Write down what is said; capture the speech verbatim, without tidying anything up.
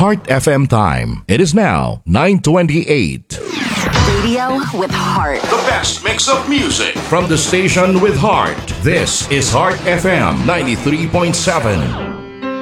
Heart F M time. It is now nine twenty-eight. Radio with heart. The best mix of music from the station with heart. This is Heart F M ninety-three point seven.